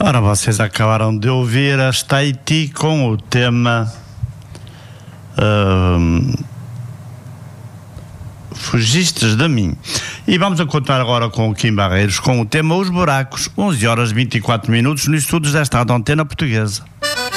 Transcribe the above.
Ora, vocês acabaram de ouvir a Tahiti com o tema Fugistes de Mim. E vamos a contar agora com o Kim Barreiros com o tema Os Buracos, 11 horas 24 minutos, nos estudos desta Antena Portuguesa.